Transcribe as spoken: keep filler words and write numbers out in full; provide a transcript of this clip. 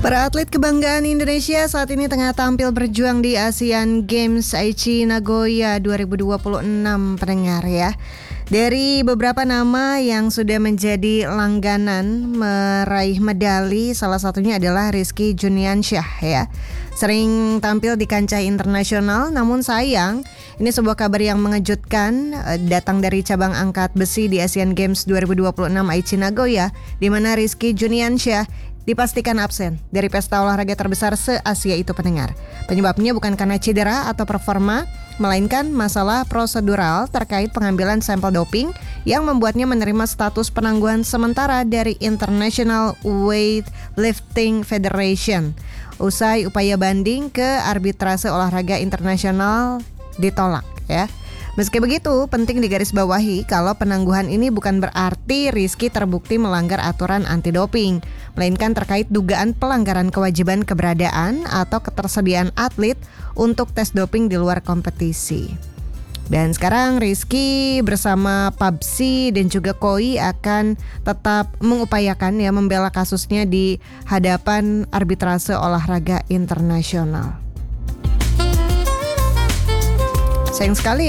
Para atlet kebanggaan Indonesia saat ini tengah tampil berjuang di Asian Games Aichi Nagoya dua ribu dua puluh enam, pendengar ya. Dari beberapa nama yang sudah menjadi langganan meraih medali, salah satunya adalah Rizky Juniansyah ya. Sering tampil di kancah internasional, namun sayang ini sebuah kabar yang mengejutkan datang dari cabang angkat besi di Asian Games dua ribu dua puluh enam Aichi Nagoya, di mana Rizky Juniansyah dipastikan absen dari pesta olahraga terbesar se-Asia itu, pendengar. Penyebabnya bukan karena cedera atau performa, melainkan masalah prosedural terkait pengambilan sampel doping yang membuatnya menerima status penangguhan sementara dari International Weightlifting Federation. Usai upaya banding ke arbitrase olahraga internasional ditolak ya. Meski begitu, penting digarisbawahi kalau penangguhan ini bukan berarti Rizky terbukti melanggar aturan anti-doping, melainkan terkait dugaan pelanggaran kewajiban keberadaan atau ketersediaan atlet untuk tes doping di luar kompetisi. Dan sekarang Rizky bersama Pabsi dan juga Koi akan tetap mengupayakan ya membela kasusnya di hadapan arbitrase olahraga internasional. Sayang sekali